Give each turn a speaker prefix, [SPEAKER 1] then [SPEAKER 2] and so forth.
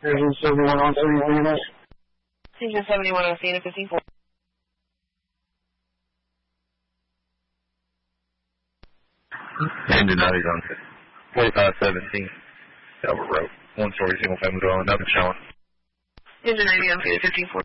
[SPEAKER 1] Engine 71 on Cena.
[SPEAKER 2] Engine 71 on Cena 54.
[SPEAKER 3] Engine 90 on 4517. Albert Road. One-story single-family dwelling. Nothing showing.
[SPEAKER 2] Engine 90 on Cena 54.